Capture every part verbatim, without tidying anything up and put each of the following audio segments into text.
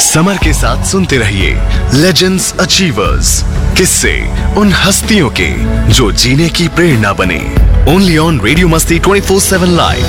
Summer के साथ सुनते रहिए लेजेंड्स अचीवर्स, किस्से उन हस्तियों के जो जीने की प्रेरणा बने। ओनली ऑन रेडियो मस्ती ट्वेंटी फोर सेवन लाइव।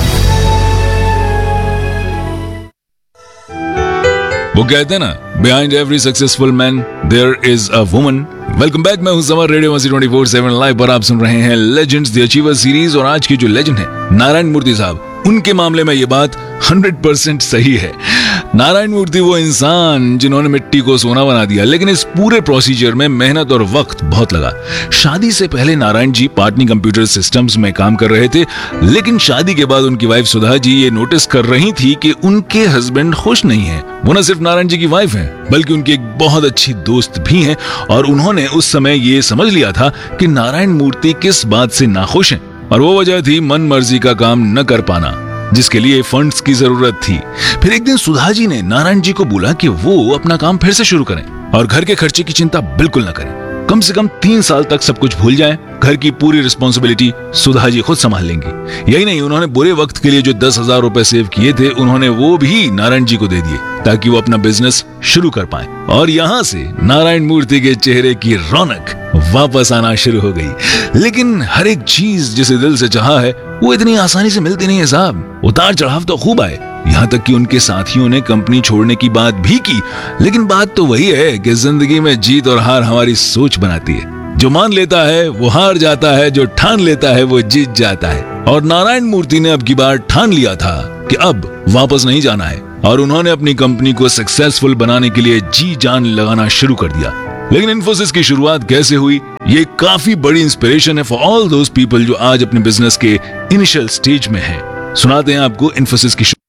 वो कहते हैं ना, behind every successful man there is a woman. Welcome back, मैं हूं समर, रेडियो मस्ती ट्वेंटी फोर सेवन लाइव पर आप सुन रहे हैं लेजेंड्स द अचीवर सीरीज। और आज की जो लेजेंड है नारायण मूर्ति साहब, उनके मामले में ये बात हंड्रेड परसेंट सही है। नारायण मूर्ति वो इंसान जिन्होंने मिट्टी को सोना बना दिया, लेकिन इस पूरे प्रोसीजर में मेहनत और वक्त बहुत लगा। शादी से पहले नारायण जी पाटनी कंप्यूटर सिस्टम्स में काम कर रहे थे, लेकिन शादी के बाद उनकी वाइफ सुधा जी ये नोटिस कर रही थी कि उनके हस्बैंड खुश नहीं है। वो न सिर्फ नारायण जी की वाइफ है, बल्कि उनकी एक बहुत अच्छी दोस्त भी हैं, और उन्होंने उस समय ये समझ लिया था कि नारायण मूर्ति किस बात से नाखुश हैं, और वो वजह थी मन मर्जी का काम न कर पाना, जिसके लिए फंड्स की जरूरत थी। फिर एक दिन सुधा जी ने नारायण जी को बोला कि वो अपना काम फिर से शुरू करें और घर के खर्चे की चिंता बिल्कुल न करें। कम से कम तीन साल तक सब कुछ भूल जाएं, घर की पूरी रिस्पॉन्सिबिलिटी सुधा जी खुद संभाल लेंगी। यही नहीं, उन्होंने बुरे वक्त के लिए जो दस हजार रुपए सेव किए थे, उन्होंने वो भी नारायण जी को दे दिए ताकि वो अपना बिजनेस शुरू कर पाए। और यहाँ से नारायण मूर्ति के चेहरे की रौनक वापस आना शुरू हो गई। लेकिन हर एक चीज जिसे दिल से चाहा है वो इतनी आसानी से मिलती नहीं है साहब। उतार चढ़ाव तो खूब आए, यहाँ तक कि उनके साथियों ने कंपनी छोड़ने की बात भी की। लेकिन बात तो वही है कि जिंदगी में जीत और हार हमारी सोच बनाती है। जो मान लेता है वो हार जाता है, जो ठान लेता है वो जीत जाता है। और नारायण मूर्ति ने अब की बार ठान लिया था कि अब वापस नहीं जाना है, और उन्होंने अपनी कंपनी को सक्सेसफुल बनाने के लिए जी जान लगाना शुरू कर दिया। लेकिन इन्फोसिस की शुरुआत कैसे हुई, ये काफी बड़ी इंस्पिरेशन है फॉर ऑल दोज पीपल जो आज अपने बिजनेस के इनिशियल स्टेज में हैं। सुनाते हैं आपको इन्फोसिस की